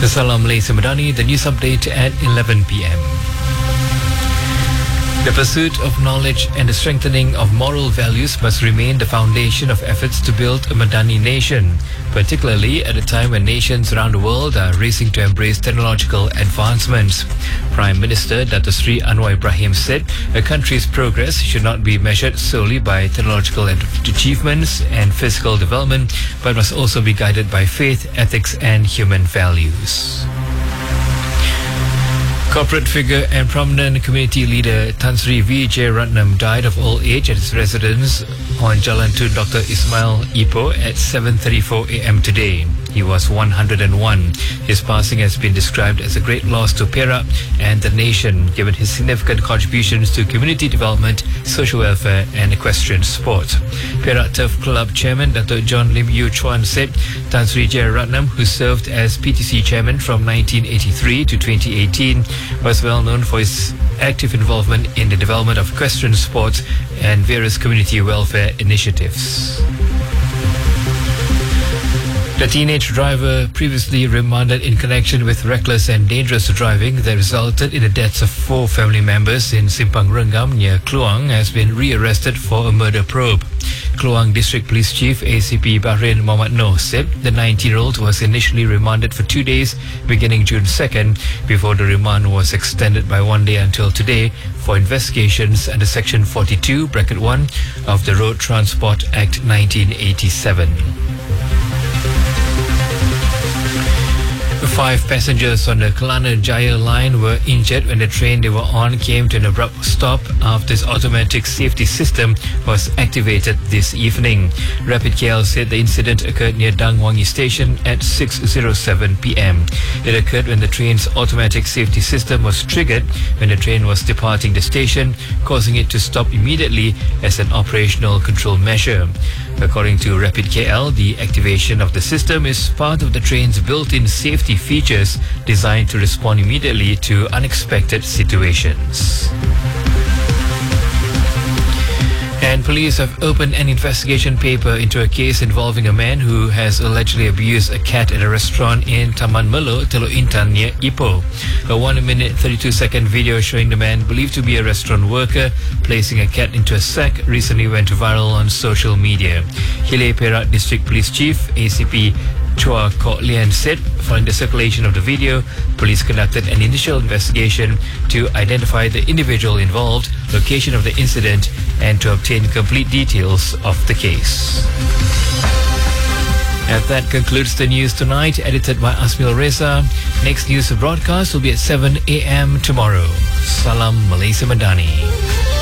Salam Malaysia Madani, the news update at 11 p.m. The pursuit of knowledge and the strengthening of moral values must remain the foundation of efforts to build a Madani nation, particularly at a time when nations around the world are racing to embrace technological advancements. Prime Minister Dato Sri Anwar Ibrahim said a country's progress should not be measured solely by technological achievements and physical development, but must also be guided by faith, ethics and human values. Corporate figure and prominent community leader Tan Sri V. Jeyaretnam died of old age at his residence on Jalan Tun Dr. Ismail Ipoh at 7:34 a.m. today. He was 101. His passing has been described as a great loss to Perak and the nation, given his significant contributions to community development, social welfare and equestrian sport. Perak Turf Club Chairman Dr. John Lim Yew Chuan said Tan Sri Jeyaretnam, who served as PTC Chairman from 1983 to 2018, was well known for his active involvement in the development of equestrian sports and various community welfare initiatives. The teenage driver previously remanded in connection with reckless and dangerous driving that resulted in the deaths of 4 family members in Simpang Renggam near Kluang has been re-arrested for a murder probe. Kluang District Police Chief ACP Bahrain Mohammad Noh said the 19-year-old was initially remanded for 2 days beginning June 2nd before the remand was extended by 1 day until today for investigations under Section 42(1) of the Road Transport Act 1987. 5 passengers on the Kelana Jaya line were injured when the train they were on came to an abrupt stop after its automatic safety system was activated this evening. Rapid KL said the incident occurred near Dang Wangi station at 6:07 p.m. It occurred when the train's automatic safety system was triggered when the train was departing the station, causing it to stop immediately as an operational control measure. According to Rapid KL, the activation of the system is part of the train's built-in safety features designed to respond immediately to unexpected situations. And police have opened an investigation paper into a case involving a man who has allegedly abused a cat at a restaurant in Taman Melo, Teluk Intan near Ipoh. A 1-minute 32-second video showing the man, believed to be a restaurant worker, placing a cat into a sack recently went viral on social media. Hileh Perak District Police Chief ACP Chua Kok Lian said following the circulation of the video, police conducted an initial investigation to identify the individual involved, location of the incident, and to obtain complete details of the case. And that concludes the news tonight, edited by Asmil Reza. Next news broadcast will be at 7 a.m. tomorrow. Salam Malaysia Madani.